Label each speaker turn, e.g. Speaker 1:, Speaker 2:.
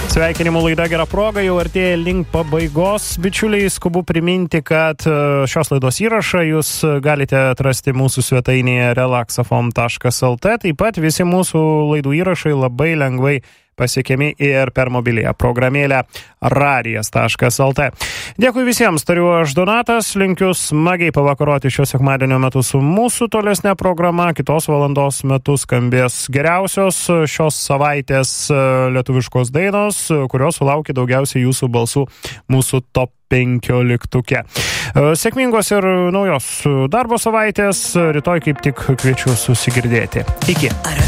Speaker 1: Sveikinimų laida Gera proga jau artėja link pabaigos. Bičiuliai, skubu priminti, kad šios laidos įrašą jūs galite atrasti mūsų svetainėje relaxafm.lt. Taip pat visi mūsų laidų įrašai labai lengvai pasiekiami ir per mobiliąją programėlę radijas.lt. Dėkui visiems, tariu aš Donatas, linkiu smagiai pavakaroti šio sekmadienio metu su mūsų tolesnė programa. Kitos valandos metu skambės geriausios šios savaitės lietuviškos dainos, kurios sulaukia daugiausiai jūsų balsų mūsų top 15. Sėkmingos ir naujos darbo savaitės. Rytoj kaip tik kviečiu susigirdėti. Iki.